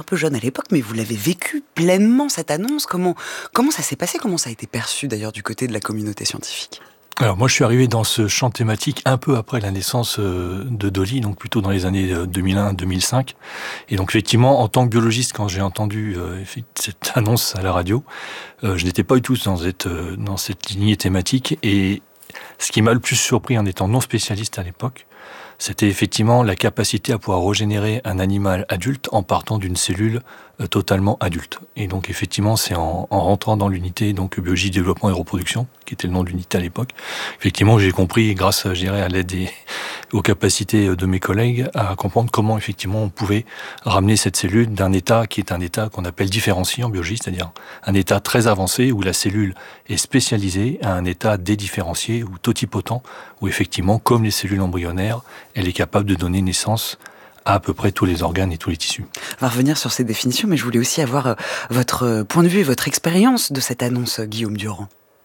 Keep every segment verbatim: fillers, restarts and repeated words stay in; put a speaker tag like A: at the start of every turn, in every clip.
A: peu jeune à l'époque, mais vous l'avez vécu pleinement, cette annonce. Comment, comment ça s'est passé? Comment ça a été perçu, d'ailleurs, du côté de la communauté scientifique?
B: Alors moi, je suis arrivé dans ce champ thématique un peu après la naissance de Dolly, donc plutôt dans les années deux mille un deux mille cinq. Et donc effectivement, en tant que biologiste, quand j'ai entendu euh, cette annonce à la radio, euh, je n'étais pas du tout dans cette, euh, dans cette lignée thématique. Et ce qui m'a le plus surpris en étant non spécialiste à l'époque, c'était effectivement la capacité à pouvoir régénérer un animal adulte en partant d'une cellule euh, totalement adulte. Et donc effectivement, c'est en, en rentrant dans l'unité donc biologie, développement et reproduction, qui était le nom de l'unité à l'époque, effectivement j'ai compris, grâce je dirais, à l'aide des, aux capacités de mes collègues, à comprendre comment effectivement on pouvait ramener cette cellule d'un état qui est un état qu'on appelle différencié en biologie, c'est-à-dire un état très avancé où la cellule est spécialisée, à un état dédifférencié ou totipotent, où effectivement, comme les cellules embryonnaires, elle est capable de donner naissance à à peu près tous les organes et tous les tissus.
A: On va revenir sur ces définitions, mais je voulais aussi avoir euh, votre point de vue et votre expérience de cette annonce, Guillaume Durand.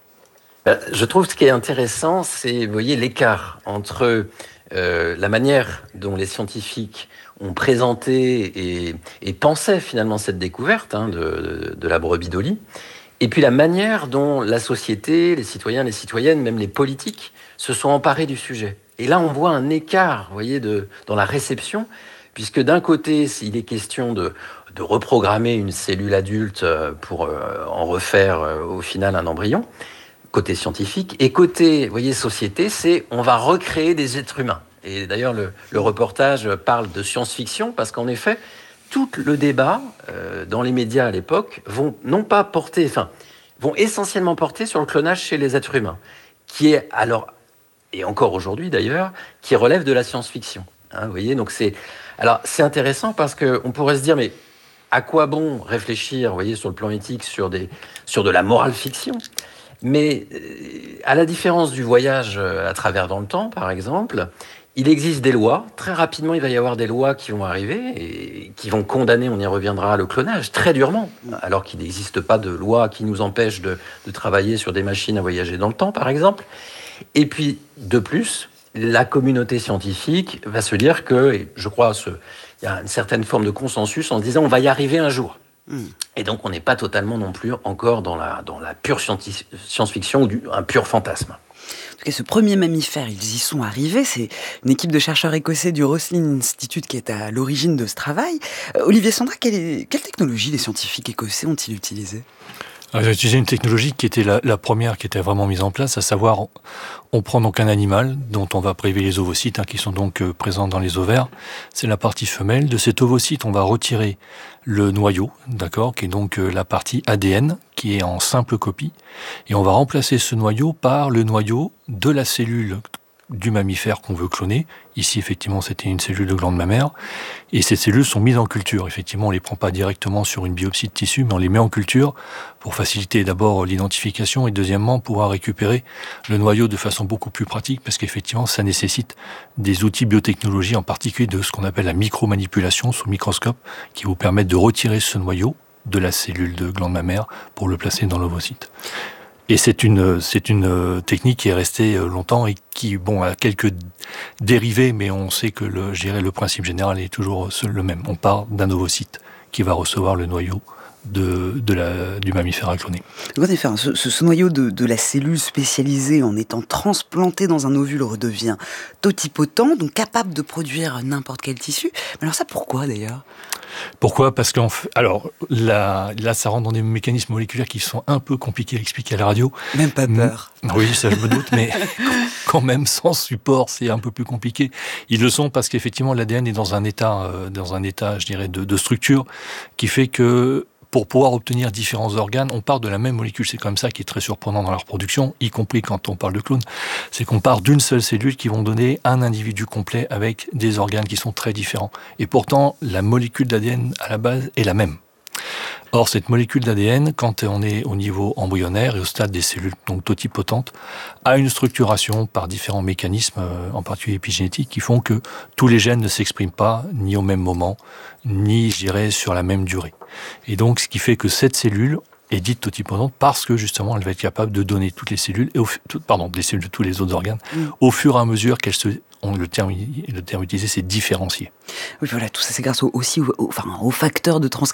C: Je trouve ce qui est intéressant, c'est, vous voyez, l'écart entre euh, la manière dont les scientifiques ont présenté et, et pensaient finalement cette découverte hein, de, de, de la brebis Dolly, et puis la manière dont la société, les citoyens, les citoyennes, même les politiques, se sont emparés du sujet. Et là, on voit un écart, vous voyez, de, dans la réception, puisque d'un côté, il est question de, de reprogrammer une cellule adulte pour euh, en refaire euh, au final un embryon, côté scientifique, et côté, vous voyez, société, c'est on va recréer des êtres humains. Et d'ailleurs, le, le reportage parle de science-fiction, parce qu'en effet, tout le débat euh, dans les médias à l'époque vont non pas porter, enfin, vont essentiellement porter sur le clonage chez les êtres humains, qui est alors, et encore aujourd'hui d'ailleurs, qui relève de la science-fiction. Hein, vous voyez, donc c'est, alors c'est intéressant parce que on pourrait se dire, mais à quoi bon réfléchir, vous voyez, sur le plan éthique, sur des, sur de la morale fiction? Mais à la différence du voyage à travers dans le temps, par exemple, il existe des lois. Très rapidement, il va y avoir des lois qui vont arriver et qui vont condamner, on y reviendra, le clonage très durement, alors qu'il n'existe pas de loi qui nous empêche de, de travailler sur des machines à voyager dans le temps, par exemple. Et puis, de plus, la communauté scientifique va se dire que, et je crois, ce, il y a une certaine forme de consensus en se disant on va y arriver un jour. Mmh. Et donc, on n'est pas totalement non plus encore dans la, dans la pure science-fiction ou du, un pur fantasme.
A: En tout cas, ce premier mammifère, ils y sont arrivés. C'est une équipe de chercheurs écossais du Roslin Institute qui est à l'origine de ce travail. Euh, Olivier Sandra, quelle, est, quelle technologie les scientifiques écossais ont-ils utilisée ?
B: J'ai utilisé une technologie qui était la, la première qui était vraiment mise en place, à savoir, on, on prend donc un animal dont on va prélever les ovocytes, hein, qui sont donc euh, présents dans les ovaires. C'est la partie femelle. De cet ovocyte, on va retirer le noyau, d'accord, qui est donc euh, la partie A D N, qui est en simple copie, et on va remplacer ce noyau par le noyau de la cellule du mammifère qu'on veut cloner. Ici, effectivement, c'était une cellule de glande mammaire. Et ces cellules sont mises en culture. Effectivement, on les prend pas directement sur une biopsie de tissu, mais on les met en culture pour faciliter d'abord l'identification et deuxièmement, pouvoir récupérer le noyau de façon beaucoup plus pratique parce qu'effectivement, ça nécessite des outils biotechnologie, en particulier de ce qu'on appelle la micromanipulation sous microscope, qui vous permettent de retirer ce noyau de la cellule de glande mammaire pour le placer dans l'ovocyte. Et c'est une, c'est une technique qui est restée longtemps et qui, bon, a quelques dérivés, mais on sait que le, je dirais, le principe général est toujours le même. On part d'un ovocyte qui va recevoir le noyau de, de la, du mammifère à cloner.
A: Ce, ce, ce noyau de, de la cellule spécialisée, en étant transplanté dans un ovule, redevient totipotent, donc capable de produire n'importe quel tissu. Mais alors ça, pourquoi d'ailleurs ?
B: Pourquoi ? Parce qu'en fait, alors là, là, ça rentre dans des mécanismes moléculaires qui sont un peu compliqués à expliquer à la radio.
A: Même pas peur.
B: Oui, ça je me doute, mais quand même sans support, c'est un peu plus compliqué. Ils le sont parce qu'effectivement, l'A D N est dans un état, euh, dans un état, je dirais, de, de structure qui fait que pour pouvoir obtenir différents organes, on part de la même molécule. C'est comme ça qui est très surprenant dans la reproduction, y compris quand on parle de clones. C'est qu'on part d'une seule cellule qui vont donner un individu complet avec des organes qui sont très différents. Et pourtant, la molécule d'A D N à la base est la même. Or, cette molécule d'A D N, quand on est au niveau embryonnaire et au stade des cellules donc totipotentes, a une structuration par différents mécanismes, en particulier épigénétiques, qui font que tous les gènes ne s'expriment pas ni au même moment, ni, je dirais, sur la même durée. Et donc, ce qui fait que cette cellule est dite totipotente parce que, justement, elle va être capable de donner toutes les cellules, et au, pardon, des cellules de tous les autres organes, mmh. au fur et à mesure qu'elles se... On, le, terme, le terme utilisé, c'est différencier.
A: Oui, voilà, tout ça, c'est grâce au, aussi au, au, enfin, aux facteurs de transcription